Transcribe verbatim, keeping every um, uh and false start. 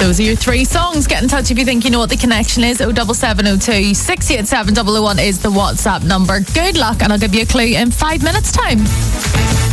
Those are your three songs. Get in touch if you think you know what the connection is. oh seven seven oh two, six eight seven, double oh one is the WhatsApp number. Good luck, and I'll give you a clue in five minutes' time.